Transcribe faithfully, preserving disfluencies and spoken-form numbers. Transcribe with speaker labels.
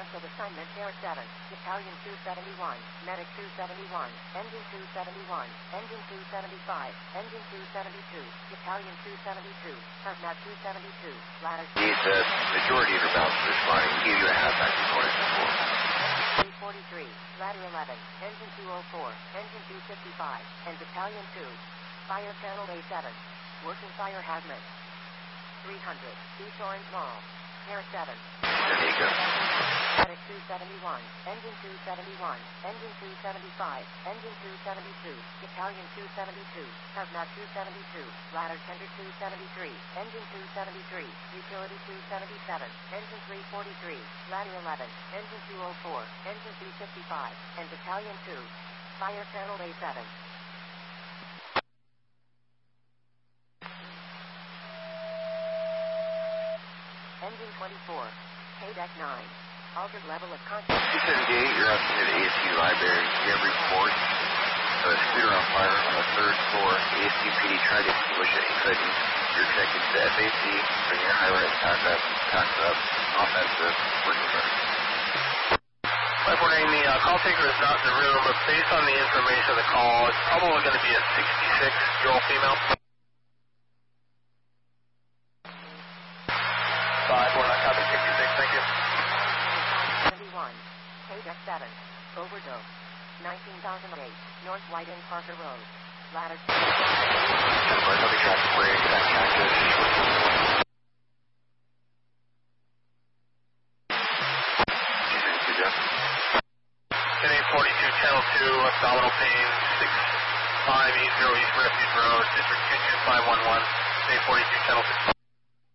Speaker 1: Canceled assignment Air seven, Battalion two seventy-one, Medic two seventy-one, Engine two seventy-one, Engine two seventy-five, Engine two seventy-two, Battalion two seventy-two, Hazmat two seventy-two, Ladder...
Speaker 2: Need the majority of your balance responding. Give you a hazmat component support.
Speaker 1: three forty-three, Ladder eleven, Engine two oh four, Engine two fifty-five, and Battalion two. Fire Channel A seven. Working fire hazmat. three hundred, East Orange Mall. Air seven.
Speaker 2: There you go.
Speaker 1: Medic two seventy-one, Engine two seventy-one, Engine two seventy-five, Engine two seventy-two, Battalion two seventy-two, Hazmat two seventy-two, Ladder Tender two seventy-three, Engine two seventy-three, Utility two seventy-seven, Engine three forty-three, Ladder eleven, Engine two oh four, Engine two fifty-five, and Battalion two. Fire Channel A seven. Engine twenty-four, K-Deck nine, altered level of consciousness.
Speaker 2: two seventy-eight, you're out to the A S U library. You have a report of a scooter on fire on the third floor. A S U P D tried to extinguish it and couldn't. You're connected to F A C, bring your high-rise backup, backup, offensive, working guard.
Speaker 3: five four nine, the uh, call taker is not in the room, but based on the information of the call, it's probably going to be a sixty-six-year-old female. five four nine, copy sixty-six, thank you.
Speaker 1: seventy-one, K-Deck seven, overdose, nineteen thousand eight, North White and Parker Road, Ladder...
Speaker 2: Temporary heavy traffic where you can access.
Speaker 3: ten eight forty-two, Channel two, abdominal pain, six five eight zero East Refuge Road, District two two five one one, ten eight forty-two, Channel two.